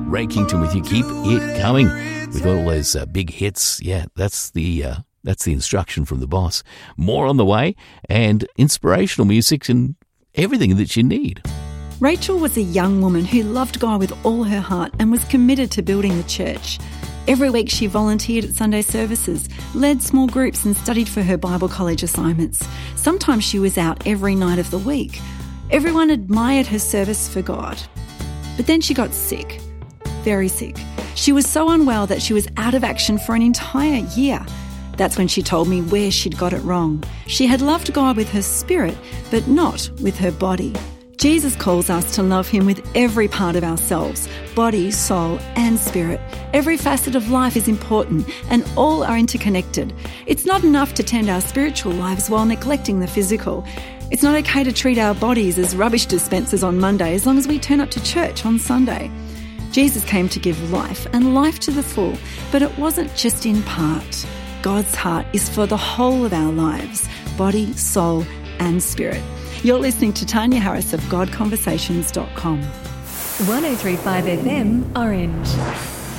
Ray Kington with you. Keep it coming with all those big hits. Yeah, that's the instruction from the boss. More on the way, and inspirational music and everything that you need. Rachel was a young woman who loved God with all her heart and was committed to building the church. Every week she volunteered at Sunday services, led small groups and studied for her Bible college assignments. Sometimes she was out every night of the week. Everyone admired her service for God. But then she got sick, very sick. She was so unwell that she was out of action for an entire year. That's when she told me where she'd got it wrong. She had loved God with her spirit, but not with her body. Jesus calls us to love him with every part of ourselves, body, soul and spirit. Every facet of life is important and all are interconnected. It's not enough to tend our spiritual lives while neglecting the physical. It's not okay to treat our bodies as rubbish dispensers on Monday as long as we turn up to church on Sunday. Jesus came to give life and life to the full, but it wasn't just in part. God's heart is for the whole of our lives, body, soul and spirit. You're listening to Tanya Harris of GodConversations.com. 103.5 FM, Orange.